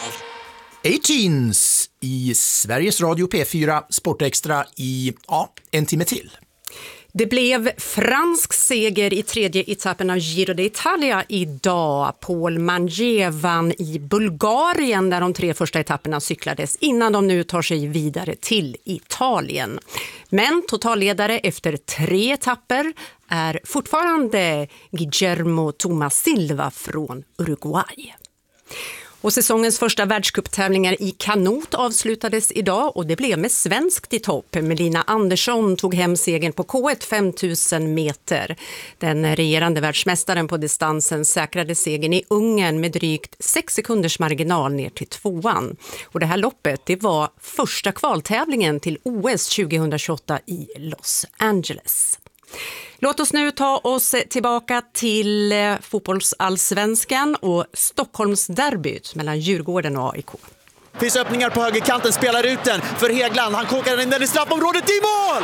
A-Teens i Sveriges Radio P4 Sportextra i en timme till. Det blev fransk seger i tredje etappen av Giro d'Italia idag. Paul Manger vann i Bulgarien där de 3 första etapperna cyklades innan de nu tar sig vidare till Italien. Men totalledare efter 3 etapper är fortfarande Guillermo Thomas Silva från Uruguay. Och säsongens första världscuptävlingar i kanot avslutades idag och det blev med svenskt i topp. Melina Andersson tog hem segern på K1 5000 meter. Den regerande världsmästaren på distansen säkrade segern i Ungern med drygt 6 sekunders marginal ner till 2:an. Och det här loppet det var första kvaltävlingen till OS 2028 i Los Angeles. Låt oss nu ta oss tillbaka till fotbollsallsvenskan och Stockholmsderbyt mellan Djurgården och AIK. Finns öppningar på högerkanten, spelar ut den för Häggland. Han kokar in den i straffområdet i mål!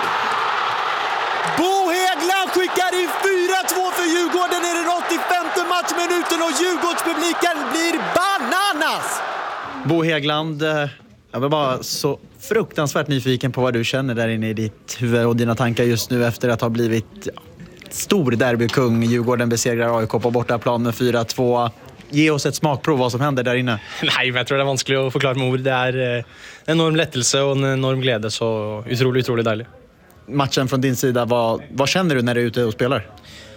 Bo Häggland skickar in 4-2 för Djurgården i den 85:e matchminuten och Djurgårdspubliken blir bananas! Bo Häggland, jag var bara så fruktansvärt nyfiken på vad du känner där inne i ditt huvud och dina tankar just nu efter att ha blivit stor derbykung. Djurgården besegrar AIK på bortaplan med 4-2. Ge oss ett smakprov vad som händer där inne. Nej, men jag tror det är vanskligt att förklara med ord. Det är en enorm lettelse och en enorm glädje, så otroligt deilig. Matchen från din sida, vad känner du när du är ute och spelar?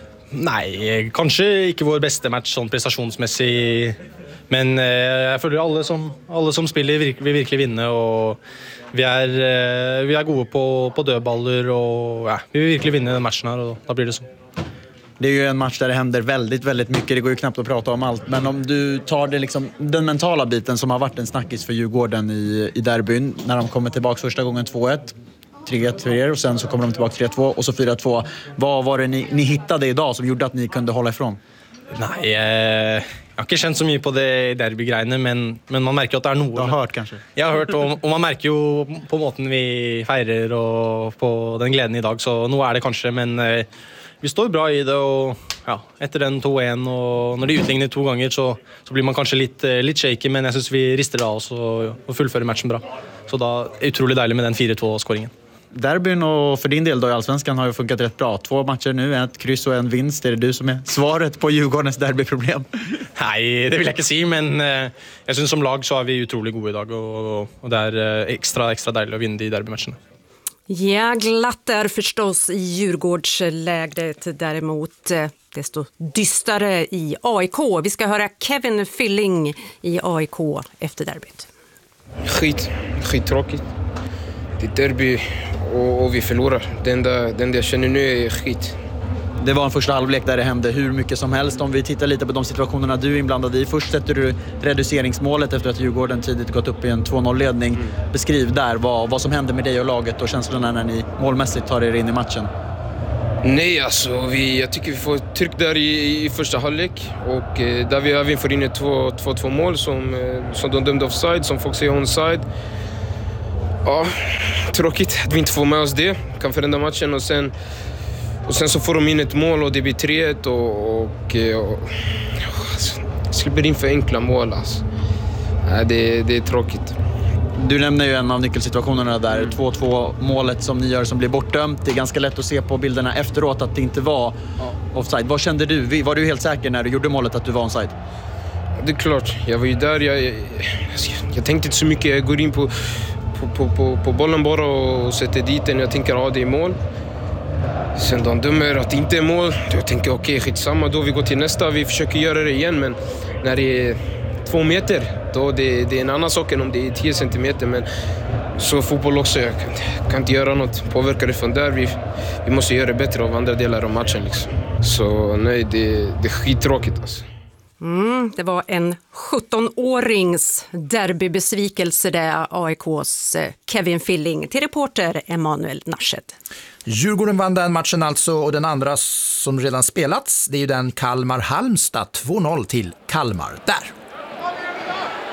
Nej, kanske inte vår bästa match sån prestationsmässigt. Men jag føler alle som spiller vil virkelig vinne, og vi er gode på dødballer, og ja, vi vil virkelig vinne den matchen her, og da blir det så. Det är ju en match där det händer väldigt, väldigt mycket. Det går ju knappt att prata om allt. Men om du tar det liksom, den mentala biten som har varit en snackis för Djurgården i derbyn. När de kommer tillbaka första gången 2-1, 3-1 för er och sen så kommer de tillbaka 3-2 och så 4-2. Vad var det ni hittade idag som gjorde att ni kunde hålla ifrån? Nej, jag har inte känt så mycket på det derbygreiene, men man märker att det är något. Du har hört kanske? Jag har hört, och man märker ju på måten vi feirer och på den glädjen idag, så nu är det kanske, men vi står bra i det, och ja, efter den 2-1 och när det utligner 2 gånger så blir man kanske lite shaky, men jag syns vi rister av oss och fullför matchen bra. Så då är det otroligt deilig med den 4-2-skåringen. Derbyn och för din del då i Allsvenskan har ju funkat rätt bra. 2 matcher nu, 1 kryss och 1 vinst. Är det du som är svaret på Djurgårdens derbyproblem? Nej, det vill jag inte säga, men jag syns som lag så är vi otroligt goda idag, och det är extra deilig att vinna de derbymatcherna. Ja, glatt är förstås i Djurgårdslägret, däremot desto dystare i AIK. Vi ska höra Kevin Filling i AIK efter derbyt. Skittråkigt. Det är derby och vi förlorar. Det enda jag känner nu är skit. Det var en första halvlek där det hände hur mycket som helst. Om vi tittar lite på de situationerna du är inblandad i. Först sätter du reduceringsmålet efter att Djurgården tidigt gått upp i en 2-0-ledning. Beskriv där vad som hände med dig och laget och känslorna när ni målmässigt tar er in i matchen. Nej, alltså jag tycker vi får ett tryck där i första halvlek. Och där vi även får in ett 2-2 mål som de dömde offside, som folk säger onside. Ja, tråkigt att vi inte får med oss det. Kan förändra matchen och sen så får de in ett mål och det blir 3-1 och släpper in för enkla mål alltså. Nej, det är tråkigt. Du nämner ju en av nyckelsituationerna där, 2-2 målet som ni gör som blir bortdömt. Det är ganska lätt att se på bilderna efteråt att det inte var offside. Vad kände du? Var du helt säker när du gjorde målet att du var onside? Det är klart, jag var ju där. Jag tänkte inte så mycket, jag går in på bollen bara och sätter dit den. Jag tänker det är mål. Sen de dömer att det inte är mål. Jag tänker okej, skitsamma då, vi går till nästa. Vi försöker göra det igen, men när det är 2 meter då det är en annan sak än om det är 10 centimeter. Men så fotboll också, jag kan inte göra något, påverka det från där. Vi måste göra det bättre av andra delar av matchen liksom. Så nej, det är skittråkigt alltså. Det var en 17-årings derbybesvikelse där, AIKs Kevin Filling till reporter Emanuel Naschet. Djurgården vann den matchen alltså, och den andra som redan spelats, det är ju den Kalmar-Halmstad, 2-0 till Kalmar där.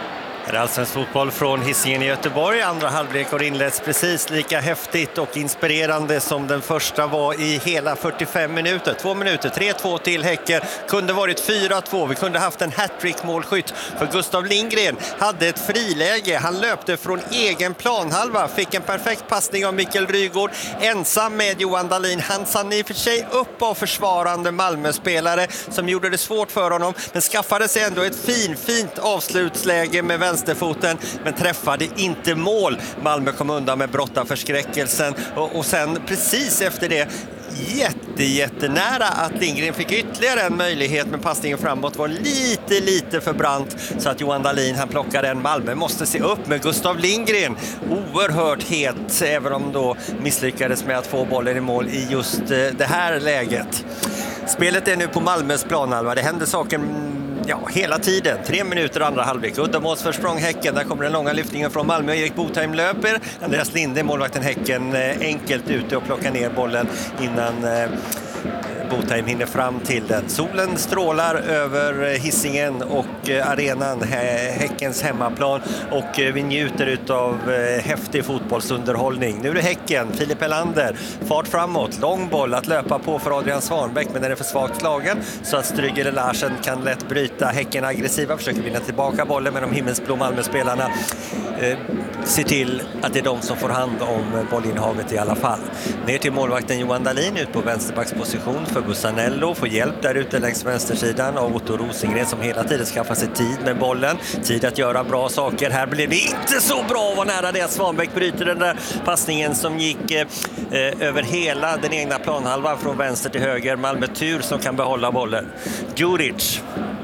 Allsvensk fotboll från Hisingen i Göteborg. Andra halvlek har inletts precis lika häftigt och inspirerande som den första var i hela 45 minuter. 2 minuter, 3-2 till Häcken. Kunde varit 4-2. Vi kunde haft en hattrick-målskytt. För Gustav Lindgren hade ett friläge. Han löpte från egen planhalva. Fick en perfekt passning av Mikael Rygaard. Ensam med Johan Dahlin. Han sann i för sig upp av försvarande Malmö-spelare som gjorde det svårt för honom. Men skaffade sig ändå ett fint avslutsläge med vänsterfoten, men träffade inte mål. Malmö kom undan med blotta förskräckelsen och sen precis efter det jättenära att Lindgren fick ytterligare en möjlighet, men passningen framåt var lite för brant så att Johan Dahlin han plockade en. Malmö måste se upp med Gustav Lindgren. Oerhört het, även om då misslyckades med att få bollen i mål i just det här läget. Spelet är nu på Malmös planhalva. Det händer saker hela tiden. 3 minuter andra halvlek. Uddamålsförsprång Häcken. Där kommer den långa lyftningen från Malmö. Erik Botheim löper. Andreas Linde, målvakten Häcken, enkelt ute och plockar ner bollen innan Botheim hinner fram till den. Solen strålar över Hisingen och arenan, Häckens hemmaplan, och vi njuter av häftig fotbollsunderhållning. Nu är det Häcken, Filip Helander, fart framåt, lång boll att löpa på för Adrian Svanbäck, men den är för svagt slagen så att Strygel Larsen kan lätt bryta. Häcken aggressiva, försöker vinna tillbaka bollen, men de himmelsblå Malmö-spelarna ser till att det är de som får hand om bollinnehavet i alla fall. Ner till målvakten Johan Dahlin ut på vänsterbacksposition för Bussanello, får hjälp där ute längs vänstersidan av Otto Rosengren som hela tiden skaffar sig tid med bollen, tid att göra bra saker. Här blev det inte så bra, var nära det att Svanbäck bryter den där passningen som gick över hela den egna planhalvan från vänster till höger. Malmö tur som kan behålla bollen. Djuric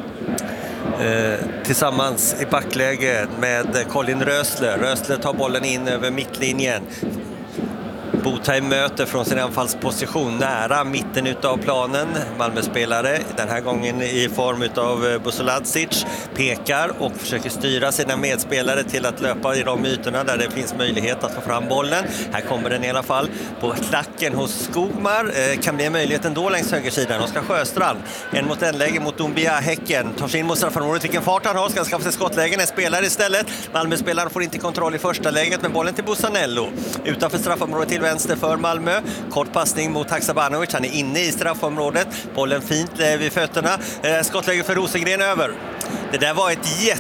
tillsammans i backläge med Colin Rösler. Rösler tar bollen in över mittlinjen. Botheim möter från sin anfallsposition nära mitten utav planen. Malmö-spelare, den här gången i form utav Busoladzic, pekar och försöker styra sina medspelare till att löpa i de ytorna där det finns möjlighet att få fram bollen. Här kommer den i alla fall på klacken hos Skogmar. Kan bli en möjlighet ändå längs högersidan. Oskar Sjöstrand, en mot en läge mot Dumbia. Häcken tar sig in mot straffområdet. Vilken fart han har, ska skaffa sig skottlägen. En spelare istället. Malmö-spelaren får inte kontroll i första läget, men bollen till Bussanello. Utanför straffområdet till vänster för Malmö. Kort passning mot Haksabanovic. Han är inne i straffområdet. Bollen fint vid fötterna. Skottläge för Rosengren över. Det där var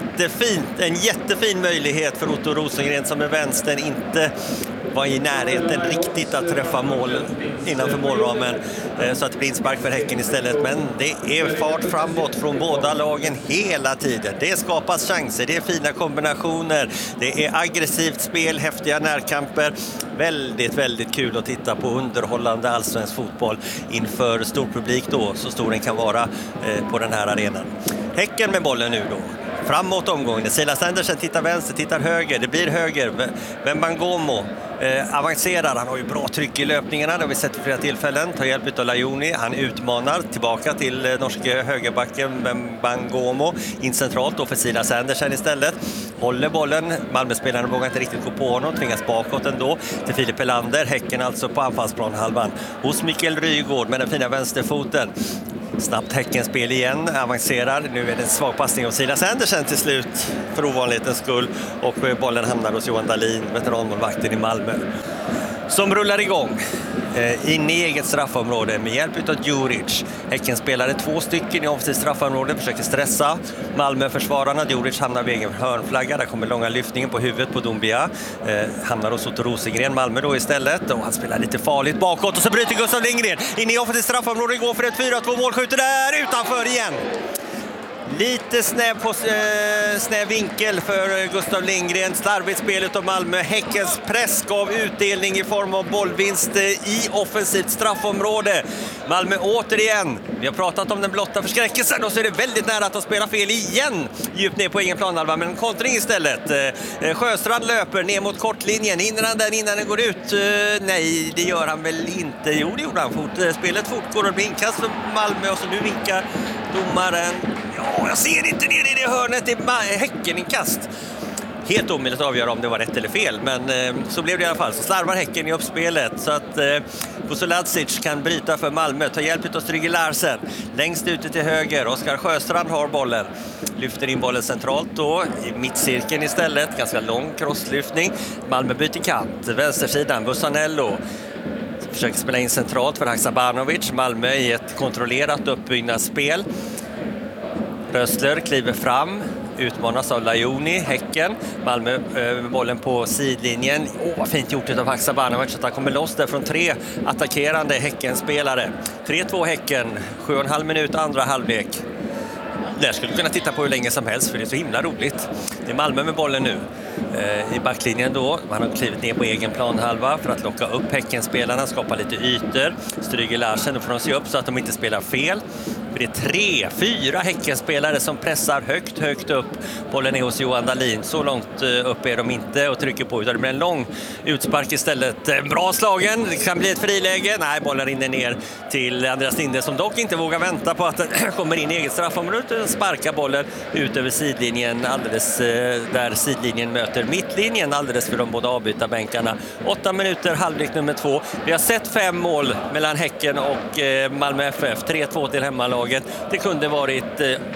en jättefin möjlighet för Otto Rosengren som med vänstern inte var i närheten riktigt att träffa mål innanför målramen, så att det blir inspark för Häcken istället. Men det är fart framåt från båda lagen hela tiden. Det skapas chanser, det är fina kombinationer, det är aggressivt spel, häftiga närkamper. Väldigt kul att titta på underhållande allsvensk fotboll inför stor publik då, så stor den kan vara på den här arenan. Häcken med bollen nu då. Framåt omgången. Silas Andersen tittar vänster, tittar höger. Det blir höger. Wembangomo avancerar. Han har ju bra tryck i löpningarna. Det har vi sett flera tillfällen. Tar hjälp av Lajoni. Han utmanar tillbaka till norske högerbacken Wembangomo. In centralt då för Silas Andersen istället. Håller bollen. Malmö-spelarna vågar inte riktigt gå på honom. Tvingas bakåt ändå till Filip Helander. Häcken alltså på anfallsplanhalvan. Hos Mikael Rygaard med den fina vänsterfoten. Snabbt Häckens spel igen, avancerar. Nu är det en svag passning av Silas Andersen till slut för ovanlighetens skull. Och bollen hamnar hos Johan Dahlin, veteranmålvakten i Malmö. Som rullar igång in i eget straffområde med hjälp av Djuric. Häcken spelare 2 stycken i offensivt straffområde, försöker stressa Malmö-försvararna. Djuric hamnar vid egen hörnflagga. Där kommer långa lyftningen på huvudet på Dumbia. Hamnar hos Otto Rosengren, Malmö då istället. Och han spelar lite farligt bakåt och så bryter Gustav Lindgren in i offensivt straffområde, går för ett 4-2 mål, skjuter där utanför igen. Lite snäv vinkel för Gustav Lindgren. Slarvigt spelet av Malmö. Häckens press gav utdelning i form av bollvinst i offensivt straffområde. Malmö återigen. Vi har pratat om den blotta förskräckelsen och så är det väldigt nära att de spelar fel igen. Djupt ner på egen planhalva, men en kontring istället. Sjöstrand löper ner mot kortlinjen. Hinner han den innan den går ut? Nej, det gör han väl inte. Jo, det gjorde han. Spelet fortgår och blir inkast för Malmö och så nu vinkar domaren. Ja, jag ser inte ner i det hörnet. Det är Häcken inkast. helt omöjligt att avgöra om det var rätt eller fel, men så blev det i alla fall. Så slarvar Häcken i uppspelet så att Vuceladzic kan bryta för Malmö, ta hjälp av Stryger Larsen. Längst ute till höger, Oskar Sjöstrand har bollen. Lyfter in bollen centralt då, i mittcirkeln istället. Ganska lång crosslyftning. Malmö byter kant, vänstersidan, Bussanello. Försöker spela in centralt för Haksabanovic. Malmö i ett kontrollerat uppbyggnadsspel. Rössler kliver fram, utmanas av Lajoni, Häcken. Malmö med bollen på sidlinjen. Vad fint gjort av Haksabanovic att han kommer loss där från 3 attackerande Häcken-spelare. 3-2 Häcken, 7,5 minut andra halvlek. Det skulle kunna titta på hur länge som helst för det är så himla roligt. Det är Malmö med bollen nu. I backlinjen då, man har klivit ner på egen planhalva för att locka upp Häckenspelarna, skapa lite ytor. Stryger Larsen, då får de se upp så att de inte spelar fel. För det är 3-4 Häckenspelare som pressar högt upp. Bollen är hos Johan Dahlin. Så långt upp är de inte och trycker på, utan det blir en lång utspark istället. Bra slagen, det kan bli ett friläge. Nej, bollen rinner ner till Andreas Linde som dock inte vågar vänta på att den kommer in i eget straffområde. Den sparkar bollen ut över sidlinjen, alldeles där sidlinjen möter mittlinjen, alldeles för de båda avbytarbänkarna. 8 minuter, halvlek nummer 2. Vi har sett 5 mål mellan Häcken och Malmö FF. 3-2 till hemmalaget. Det kunde varit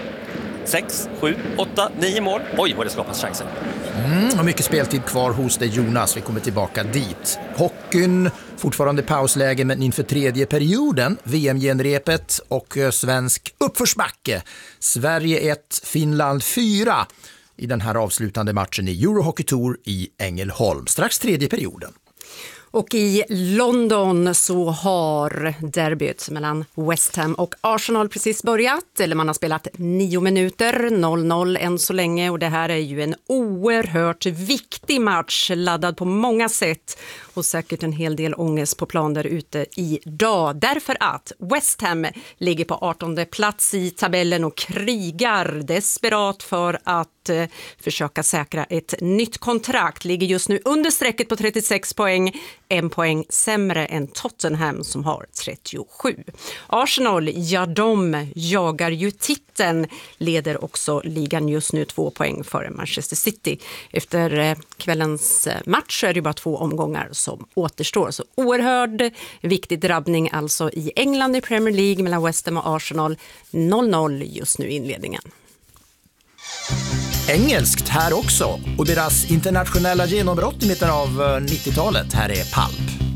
6, 7, 8, 9 mål. Oj, vad det skapas chanser. Och mycket speltid kvar hos dig, Jonas. Vi kommer tillbaka dit. Hockeyn, fortfarande pausläge, men inför 3:e perioden. VM-genrepet och svensk uppförsbacke. Sverige 1, Finland 4 i den här avslutande matchen i Eurohockey Tour i Ängelholm. Strax 3:e perioden. Och i London så har derbyt mellan West Ham och Arsenal precis börjat. Eller man har spelat 9 minuter, 0-0 än så länge. Och det här är ju en oerhört viktig match, laddad på många sätt. Och säkert en hel del ångest på plan där ute idag. Därför att West Ham ligger på 18:e plats i tabellen och krigar desperat för att försöka säkra ett nytt kontrakt. Ligger just nu under strecket på 36 poäng. 1 poäng sämre än Tottenham som har 37. Arsenal, ja de jagar ju titeln. Leder också ligan just nu 2 poäng före Manchester City. Efter kvällens match är det bara 2 omgångar som återstår. Så oerhört viktig drabbning alltså i England i Premier League mellan West Ham och Arsenal. 0-0 just nu i inledningen. Engelskt här också och deras internationella genombrott i mitten av 90-talet. Här är Pulp.